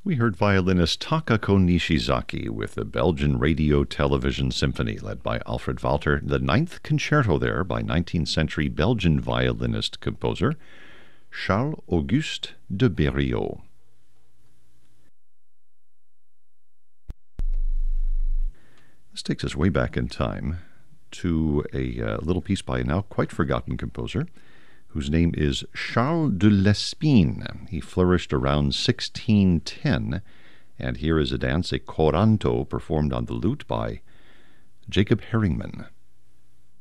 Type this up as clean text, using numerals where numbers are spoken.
We heard violinist Takako Nishizaki with the Belgian Radio Television Symphony, led by Alfred Walter, the Ninth Concerto there by 19th century Belgian violinist-composer Charles-Auguste de Berriot. This takes us way back in time to a little piece by a now quite forgotten composer whose name is Charles de Lespine. He flourished around 1610, and here is a dance, a coranto, performed on the lute by Jacob Herringman.